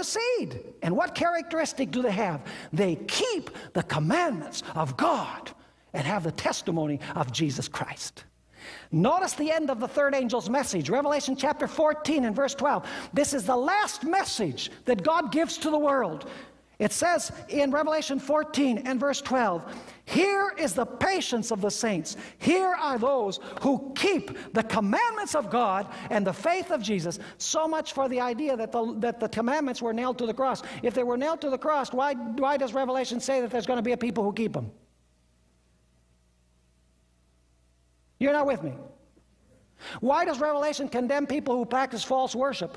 the seed. And what characteristic do they have? They keep the commandments of God and have the testimony of Jesus Christ. Notice the end of the third angel's message, Revelation chapter 14 and verse 12. This is the last message that God gives to the world. It says in Revelation 14 and verse 12, here is the patience of the saints. Here are those who keep the commandments of God and the faith of Jesus. So much for the idea that the commandments were nailed to the cross. If they were nailed to the cross, why does Revelation say that there's going to be a people who keep them? You're not with me. Why does Revelation condemn people who practice false worship?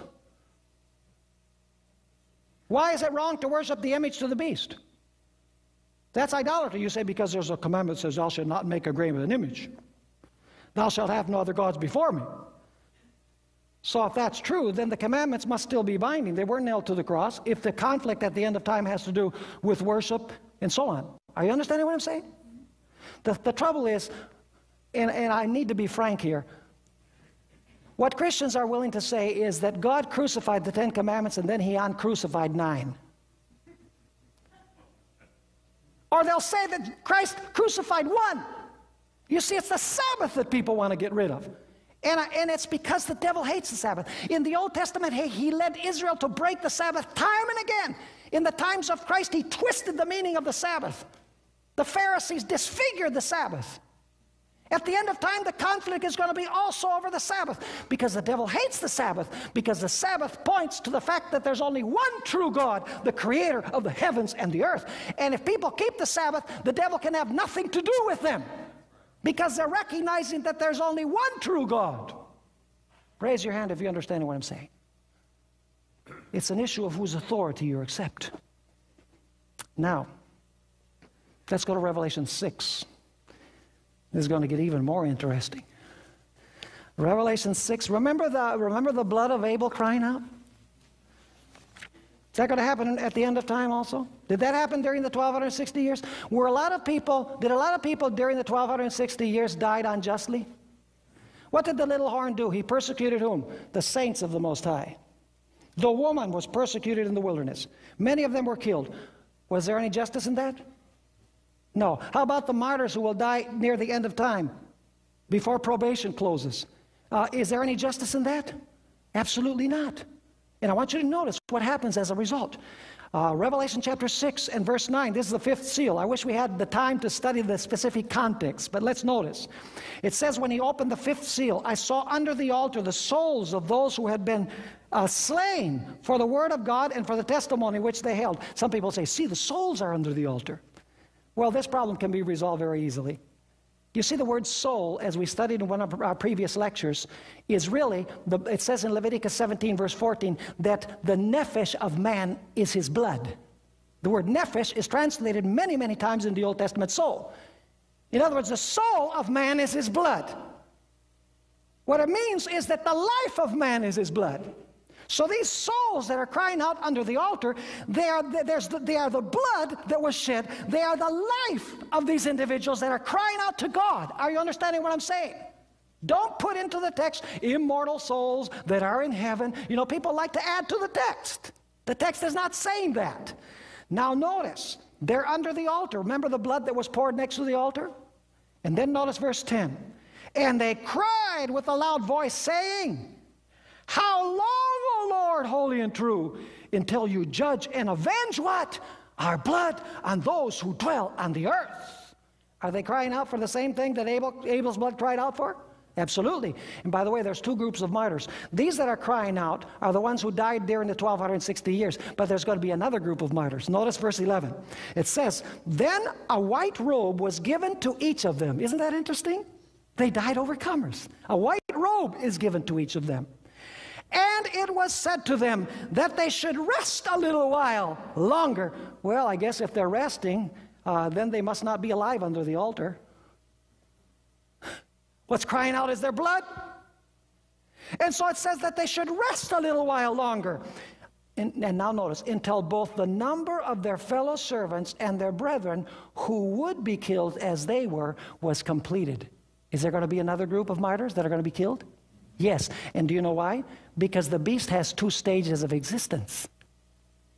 Why is it wrong to worship the image to the beast? That's idolatry. You say, because there's a commandment that says, thou shalt not make a graven image. Thou shalt have no other gods before me. So if that's true, then the commandments must still be binding. They weren't nailed to the cross. If the conflict at the end of time has to do with worship and so on. Are you understanding what I'm saying? The trouble is, and I need to be frank here, what Christians are willing to say is that God crucified the 10 commandments and then he uncrucified 9. Or they'll say that Christ crucified 1. You see, it's the Sabbath that people want to get rid of. And it's because the devil hates the Sabbath. In the Old Testament, he led Israel to break the Sabbath time and again. In the times of Christ, he twisted the meaning of the Sabbath. The Pharisees disfigured the Sabbath. At the end of time, the conflict is going to be also over the Sabbath, because the devil hates the Sabbath, because the Sabbath points to the fact that there's only one true God, the creator of the heavens and the earth. And if people keep the Sabbath, the devil can have nothing to do with them, because they're recognizing that there's only one true God. Raise your hand if you understand what I'm saying. It's an issue of whose authority you accept. Now, let's go to Revelation 6. This is going to get even more interesting. Revelation 6, remember the blood of Abel crying out? Is that going to happen at the end of time also? Did that happen during the 1260 years? Did a lot of people during the 1260 years died unjustly? What did the little horn do? He persecuted whom? The saints of the Most High. The woman was persecuted in the wilderness. Many of them were killed. Was there any justice in that? No. How about the martyrs who will die near the end of time, before probation closes? Is there any justice in that? Absolutely not. And I want you to notice what happens as a result. Revelation chapter 6 and verse 9, this is the 5th seal. I wish we had the time to study the specific context, but let's notice. It says, when he opened the 5th seal, I saw under the altar the souls of those who had been slain for the word of God and for the testimony which they held. Some people say, see, the souls are under the altar. Well, this problem can be resolved very easily. You see, the word soul, as we studied in one of our previous lectures, is really, it says in Leviticus 17, verse 14, that the nephesh of man is his blood. The word nephesh is translated many, many times in the Old Testament soul. In other words, the soul of man is his blood. What it means is that the life of man is his blood. So these souls that are crying out under the altar, they are the blood that was shed. They are the life of these individuals that are crying out to God. Are you understanding what I'm saying? Don't put into the text immortal souls that are in heaven. You know, people like to add to the text. The text is not saying that. Now notice, they're under the altar. Remember the blood that was poured next to the altar? And then notice verse 10. And they cried with a loud voice, saying, how long, O Lord, holy and true, until you judge and avenge what? Our blood on those who dwell on the earth. Are they crying out for the same thing that Abel's blood cried out for? Absolutely. And by the way, there's 2 groups of martyrs. These that are crying out are the ones who died during the 1260 years. But there's going to be another group of martyrs. Notice verse 11. It says, then a white robe was given to each of them. Isn't that interesting? They died overcomers. A white robe is given to each of them. And it was said to them that they should rest a little while longer. Well, I guess if they're resting, then they must not be alive under the altar. What's crying out is their blood. And so it says that they should rest a little while longer. And now notice, until both the number of their fellow servants and their brethren who would be killed as they were was completed. Is there going to be another group of martyrs that are going to be killed? Yes. And do you know why? Because the beast has 2 stages of existence.